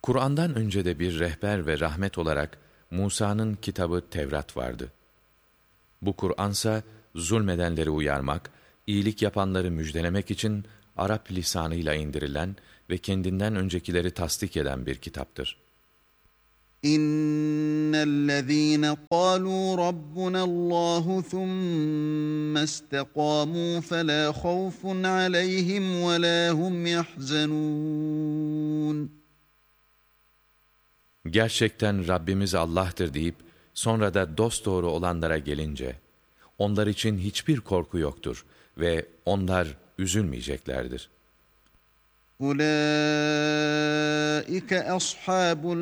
Kur'an'dan önce de bir rehber ve rahmet olarak Musa'nın kitabı Tevrat vardı. Bu Kur'ansa zulmedenleri uyarmak, iyilik yapanları müjdelemek için Arap lisanıyla indirilen ve kendinden öncekileri tasdik eden bir kitaptır. İnnellezîne kâlû rabbunallâhu thumme istekâmû felâ havfun aleyhim ve lâ hum yahzenûn. Gerçekten Rabbimiz Allah'tır deyip sonra da dosdoğru olanlara gelince onlar için hiçbir korku yoktur ve onlar üzülmeyeceklerdir. Ulaike ashabul